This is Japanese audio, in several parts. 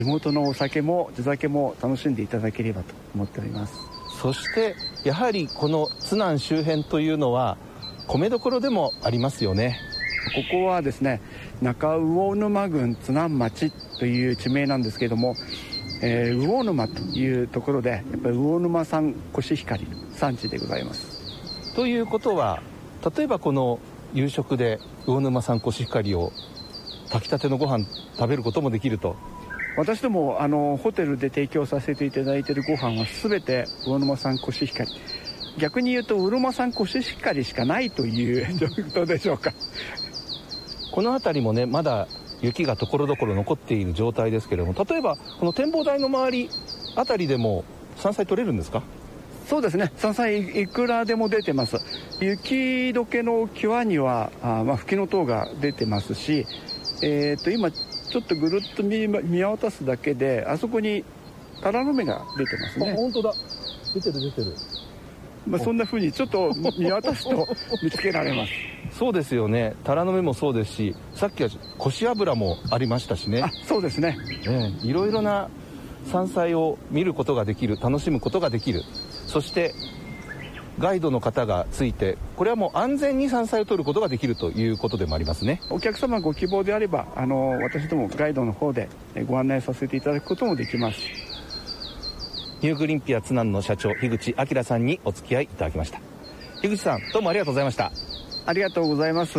地元のお酒も地酒も楽しんでいただければと思っております。 そしてやはりこの津南周辺というのは米どころでもありますよね。 ここはですね、中魚沼郡津南町という地名なんですけれども、魚沼というところでやっぱり魚沼産コシヒカリの産地でございます。 ということは、例えばこの夕食で魚沼産コシヒカリを炊きたてのご飯食べることもできると。 私どもホテルで提供させていただいているご飯は全て魚沼産コシヒカリ、逆に言うと魚沼産コシヒカリしかないという状況でしょうか。 この辺りもね、まだ雪がところどころ残っている状態ですけれども、例えばこの展望台の周りあたりでも山菜取れるんですか？ そうですね、山菜いくらでも出てます。雪解けの際にはフキノトウが出てますし、今ちょっとぐるっと見渡すだけであそこにタラの芽が出てますね。 本当だ、出てる。 そんな風にちょっと見渡すと見つけられます。 そうですよね、タラの芽もそうですし、さっきはコシ油もありましたしね。 そうですね、 いろいろな山菜を見ることができる、楽しむことができる。そしてガイドの方がついて、これはもう安全に山菜を取ることができるということでもありますね。 お客様ご希望であれば私どもガイドの方でご案内させていただくこともできます。 ニューグリンピア津南の社長樋口明さんにお付き合いいただきました。樋口さん、どうもありがとうございました。 ありがとうございます。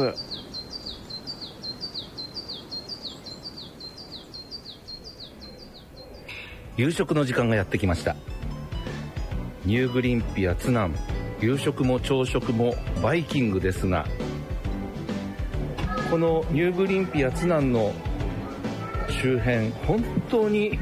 夕食の時間がやってきました。ニューグリンピア津南、夕食も朝食もバイキングですが、このニューグリンピア津南の周辺、本当に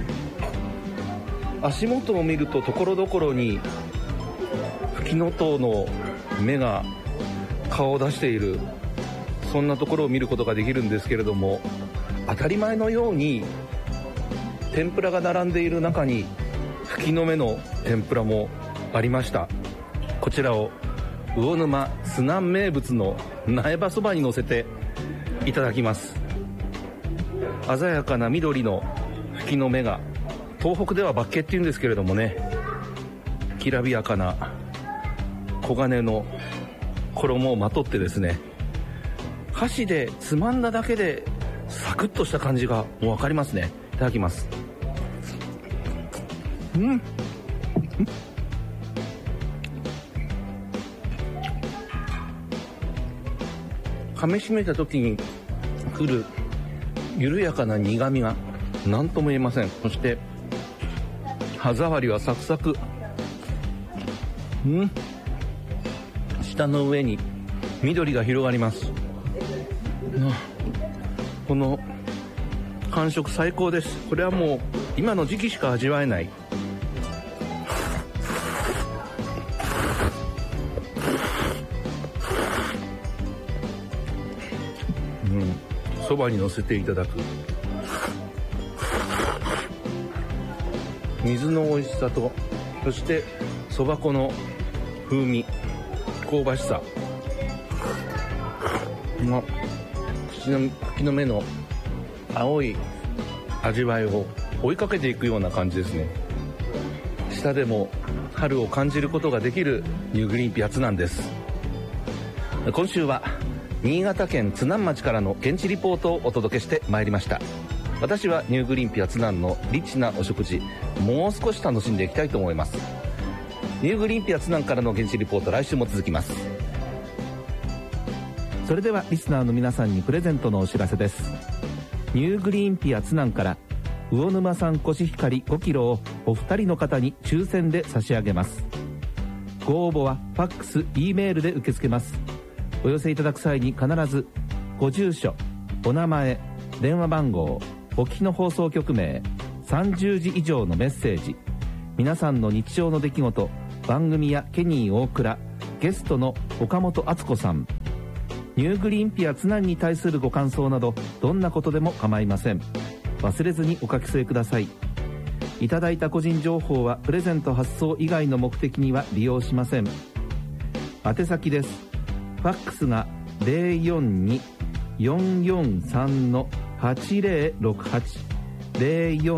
足元を見るとところどころにフキノトウの芽が顔を出している、そんなところを見ることができるんですけれども、当たり前のように天ぷらが並んでいる中にフキの芽の天ぷらもありました。こちらを魚沼津南名物の苗場そばに乗せていただきます。鮮やかな緑のフキの芽が、東北ではバッケっていうんですけれどもね、きらびやかな黄金の衣をまとってですね、箸でつまんだだけでサクッとした感じがもう分かりますね。いただきます。噛み締めた時に来る緩やかな苦みが何とも言えません。そして歯触りはサクサク。舌の上に緑が広がります。この感触最高です。これはもう今の時期しか味わえない。そばに乗せていただく水の美味しさと、そしてそば粉の風味、香ばしさ、口の目の青い味わいを追いかけていくような感じですね。舌でも春を感じることができるニューグリーンピア津南です。今週は新潟県津南町からの現地リポートをお届けしてまいりました。私はニューグリーンピア津南のリッチなお食事、もう少し楽しんでいきたいと思います。ニューグリーンピア津南からの現地リポート、来週も続きます。それではリスナーの皆さんにプレゼントのお知らせです。ニューグリーンピア津南から魚沼産コシヒカリ5キロをお二人の方に抽選で差し上げます。ご応募はファックス、Eメールで受け付けます。お寄せいただく際に必ずご住所、お名前、電話番号、お聞きの放送局名、30字以上のメッセージ、皆さんの日常の出来事、番組やケニー大倉、ゲストの岡本敦子さん、ニューグリーンピア津南に対するご感想など、どんなことでも構いません。忘れずにお書き添えください。いただいた個人情報はプレゼント発送以外の目的には利用しません。宛先です。ファックスが 042-443-8068 04